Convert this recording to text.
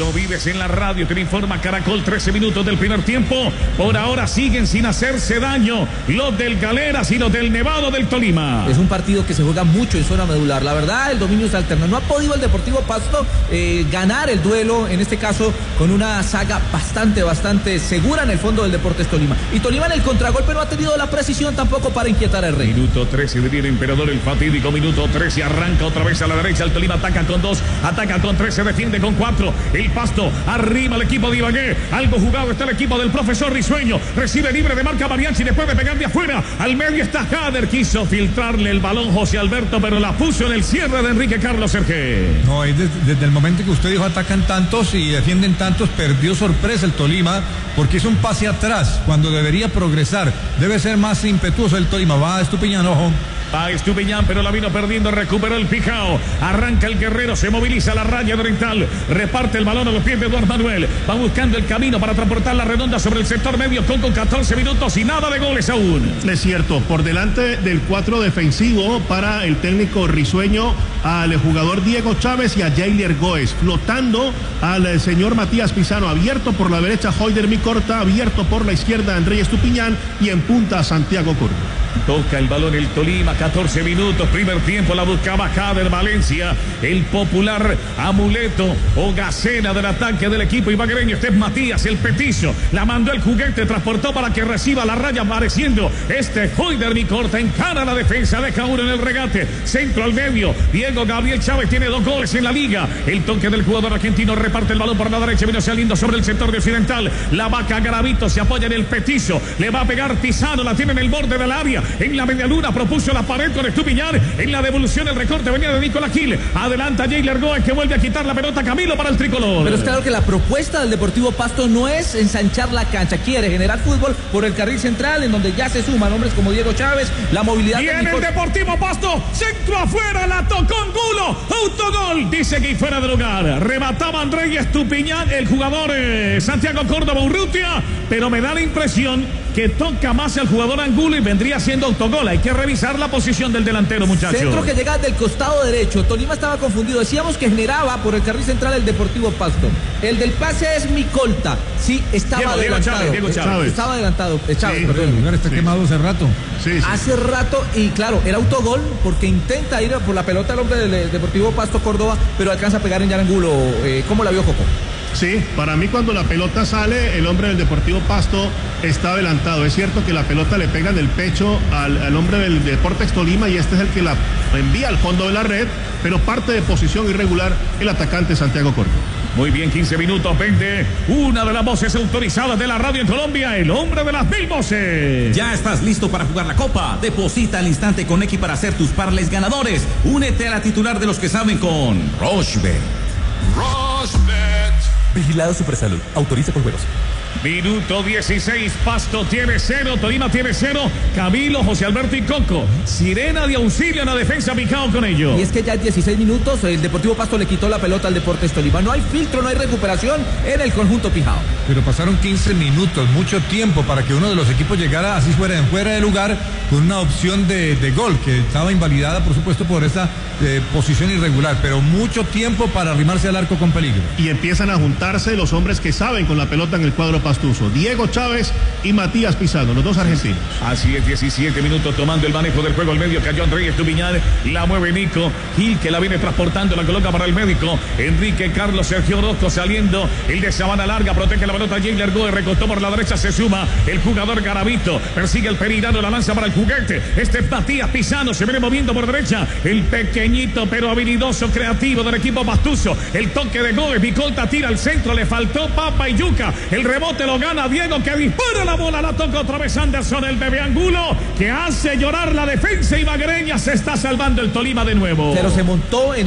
Lo vives en la radio, te lo informa Caracol. 13 minutos del primer tiempo. Por ahora siguen sin hacerse daño los del Galeras y los del Nevado del Tolima. Es un partido que se juega mucho en zona medular. La verdad, el dominio es alterno. No ha podido el Deportivo Pasto ganar el duelo, en este caso con una saga bastante segura en el fondo del Deportes Tolima. Y Tolima en el contragolpe no ha tenido la precisión tampoco para inquietar al Rey. Minuto 13 de Día Emperador, el fatídico minuto 13. Arranca otra vez a la derecha. El Tolima ataca con 2, ataca con 3, se defiende con 4. El Pasto arriba el equipo de Ibagué. Algo jugado está el equipo del profesor Risueño. Recibe libre de marca Mariachi, después de pegar de afuera. Al medio está Jader. Quiso filtrarle el balón José Alberto, pero la puso en el cierre de Enrique Carlos Sergé. No, desde el momento que usted dijo atacan tantos y defienden tantos, perdió sorpresa el Tolima, porque hizo un pase atrás cuando debería progresar. Debe ser más impetuoso el Tolima. Va Estupiñán, ojo. Va Estupiñán, pero la vino perdiendo, recuperó el Pijao. Arranca el Guerrero, se moviliza la raya oriental. Reparte el balón a los pies de Eduardo Manuel. Va buscando el camino para transportar la redonda sobre el sector medio con 14 minutos y nada de goles aún. Es cierto, por delante del 4 defensivo para el técnico risueño, al jugador Diego Chávez y a Jailer Goes, flotando al señor Matías Pizano, abierto por la derecha Hoyder Micorta, abierto por la izquierda André Estupiñán y en punta Santiago Córdoba. Toca el balón el Tolima, 14 minutos, primer tiempo, la buscaba Jader Valencia, el popular amuleto o gacela del ataque del equipo ibaguereño. Este es Matías, el petizo, la mandó el juguete, transportó para que reciba la raya, apareciendo Hoyder Micorta, encara la defensa, deja uno en el regate, centro al medio, Diego Gabriel Chávez tiene 2 goles en la liga. El toque del jugador argentino, reparte el balón por la derecha, vino saliendo sobre el sector de occidental, la vaca Garavito se apoya en el petizo, le va a pegar Pizano, la tiene en el borde del área. En la media luna propuso la pared con Estupiñán. En la devolución el recorte venía de Nicolás Gil. Adelanta Jailer Goes, que vuelve a quitar la pelota Camilo para el tricolor. Pero es claro que la propuesta del Deportivo Pasto no es ensanchar la cancha. Quiere generar fútbol por el carril central, en donde ya se suman hombres como Diego Chávez. La movilidad. Y en el Deportivo Pasto, centro afuera, la tocó Angulo. Autogol, dice que fuera de lugar. Remataba André Estupiñán, el jugador Santiago Córdoba Urrutia. Pero me da la impresión que toca más el jugador Angulo y vendría siendo autogol. Hay que revisar la posición del delantero, muchachos. Centro que llega del costado derecho. Tolima estaba confundido. Decíamos que generaba por el carril central el Deportivo Pasto. El del pase es Micolta. Sí, estaba adelantado. Diego Chávez. Estaba adelantado. Chávez, sí, perdón. El lugar está quemado hace rato. Sí. Hace rato, y claro, era autogol porque intenta ir por la pelota el hombre del Deportivo Pasto Córdoba, pero alcanza a pegar en Yarangulo. ¿Cómo la vio, Coco? Sí, para mí cuando la pelota sale, el hombre del Deportivo Pasto está adelantado. Es cierto que la pelota le pega en el pecho al hombre del Deportes Tolima y este es el que la envía al fondo de la red, pero parte de posición irregular el atacante Santiago Córdoba. Muy bien, 15 minutos, 20. Una de las voces autorizadas de la radio en Colombia, el hombre de las 1000 voces. Ya estás listo para jugar la Copa. Deposita al instante con X para hacer tus parlays ganadores. Únete a la titular de los que saben con Rochebet. Vigilado Supersalud. Autoriza con juegos. Minuto 16, Pasto tiene 0, Tolima tiene 0, Camilo, José Alberto y Coco. Sirena de auxilio en la defensa, Pijao con ello. Y es que ya en 16 minutos el Deportivo Pasto le quitó la pelota al Deportes Tolima. No hay filtro, no hay recuperación en el conjunto Pijao. Pero pasaron 15 minutos, mucho tiempo para que uno de los equipos llegara así fuera de lugar con una opción de gol que estaba invalidada, por supuesto, por esa posición irregular, pero mucho tiempo para arrimarse al arco con peligro. Y empiezan a juntarse los hombres que saben con la pelota en el cuadro pastuso, Diego Chávez y Matías Pizano, los dos argentinos. Así es, 17 minutos tomando el manejo del juego al medio, cayó André Estupiñán, la mueve Nico Gil, que la viene transportando, la coloca para el médico, Enrique Carlos Sergio Orozco saliendo, el de Sabana Larga, protege la pelota, Jailer Goes, recostó por la derecha, se suma el jugador Garavito, persigue el Perirano, la lanza para el juguete, Matías Pizano, se viene moviendo por derecha, el pequeñito pero habilidoso, creativo del equipo pastuso, el toque de Goes, Micolta tira al centro, le faltó papa y yuca, el rebote lo gana Diego, que dispara la bola, la toca otra vez Anderson, el bebé Angulo, que hace llorar la defensa ibaguereña. Se está salvando el Tolima de nuevo. Pero se montó en